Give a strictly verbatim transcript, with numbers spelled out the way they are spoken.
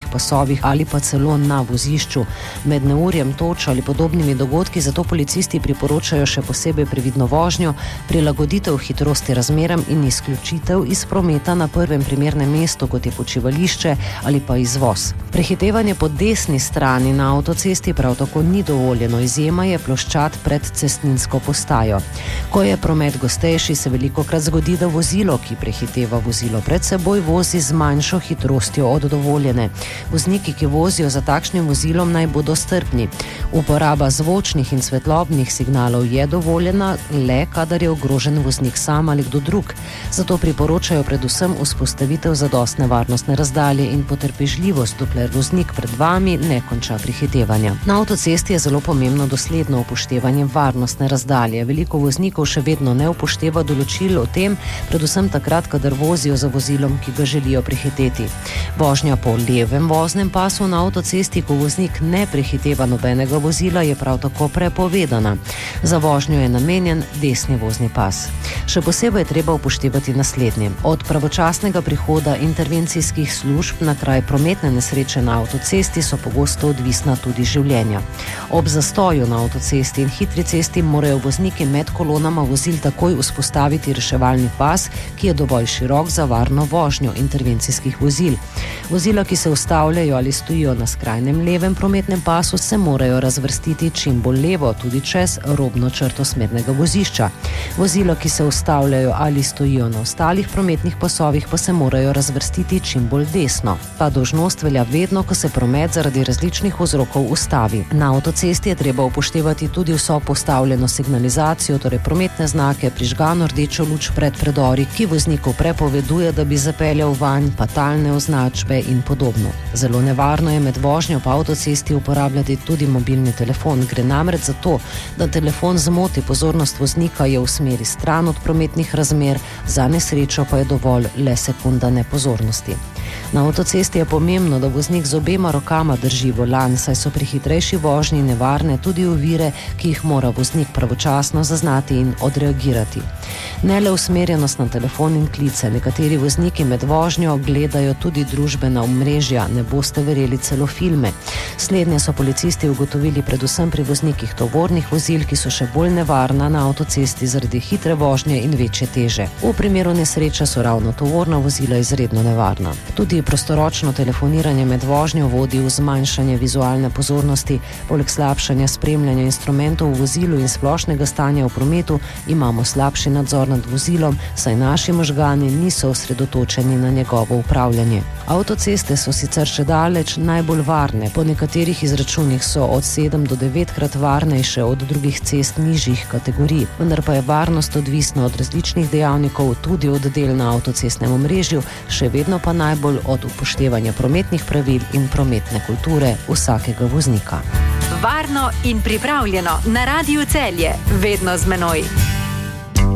pasovih ali pa celo na vozišču. Med neurjem, točo ali podobnimi dogodki zato policisti priporočajo še posebej previdno vožnjo, prilagoditev hitrosti razmeram in izključitev iz prometa na prvem primernem mestu, kot je počivališče ali pa izvoz. Prehitevanje po desni strani na avtocesti prav tako ni dovoljeno, izjema je ploščad pred cestninsko postajo. Ko je promet gostejši, se velikokrat zgodi, da vozilo, ki prehiteva vozilo pred seboj, vozi z manjšo hitrostjo od dovoljene. Vozniki, ki vozijo za takšnim vozilom, naj bodo strpni. Uporaba zvočnih in svetlobnih signalov je dovoljena le, kadar je ogrožen voznik sam ali kdo drug. Zato priporočajo predvsem vzpostavitev zadostne varnostne razdalje in potrpežljivost, dokler voznik pred vami ne konča prehitevanja. Na avtocesti je zelo pomembno dosledno upoštevanje varnostne razdalje. Veliko voznikov še vedno ne upošteva določil o tem, predvsem takrat, kadar vozijo za vozilom, ki ga želijo prehiteti. Vožnja po levem voznem pasu na avtocesti, ko voznik ne prehiteva nobenega vozila, je prav tako prepovedana. Za vožnjo je namenjen desni vozni pas. Še posebej je treba upoštevati naslednje. Od pravočasnega prihoda intervencijskih služb na kraj prometne nesreče na avtocesti so pogosto odvisna tudi življenja. Ob zastoju na avtocesti in hitri cesti morajo vozniki med kolonama vozil takoj vzpostaviti reševalni pas, ki je dovolj širok za varno vožnjo intervencijskih vozil. Vozila, ki se ustavljajo ali stojijo na skrajnem levem prometnem pasu, se morajo razvrstiti čim bolj levo, tudi čez robno črto smernega vozišča. Vozila, ki se ustavljajo ali stojijo na ostalih prometnih pasovih, pa se morajo razvrstiti čim bolj desno. Ta dolžnost velja vedno, ko se promet zaradi različnih vzrokov ustavi. Na avtocesti je treba upoštevati tudi vso postavljeno signalizacijo, torej prometne znake, prižgano rdečo luč pred predori, ki vozniku prepoveduje, da bi zapeljal vanj, fatalne označbe in podobno. Zelo nevarno je med vožnjo po avtocesti uporabljati tudi mobilni telefon. Gre namreč za to, da telefon zmoti pozornost voznika, je v smeri stran od prometnih razmer, za nesrečo pa je dovolj le sekunda nepozornosti. Na avtocesti je pomembno, da voznik z obema rokama drži volan, saj so pri hitrejši vožnji nevarne tudi ovire, ki jih mora voznik pravočasno zaznati in odreagirati. Ne le usmerjenost na telefon in klice, nekateri vozniki med vožnjo gledajo tudi družbena omrežja, ne boste verjeli celo filme. Slednje so policisti ugotovili predvsem pri voznikih tovornih vozil, ki so še bolj nevarna na avtocesti zaradi hitre vožnje in večje teže. V primeru nesreče so ravno tovorna vozila izredno nevarna. Tudi prostoročno telefoniranje med vožnjo vodi v zmanjšanje vizualne pozornosti. Poleg slabšanja spremljanja instrumentov v vozilu in splošnega stanja v prometu imamo slabši nadzor nad vozilom, saj naši možgani niso osredotočeni na njegovo upravljanje. Avtoceste so sicer še daleč najbolj varne. Po nekaterih izračunih so od sedem do devetkrat varnejše od drugih cest nižjih kategorij. Vendar pa je varnost odvisna od različnih dejavnikov, tudi od del na avtocestnem omrežju, še vedno pa najbolj od upoštevanja prometnih pravil in prometne kulture vsakega voznika. Varno in pripravljeno na Radiu Celje, vedno z menoj.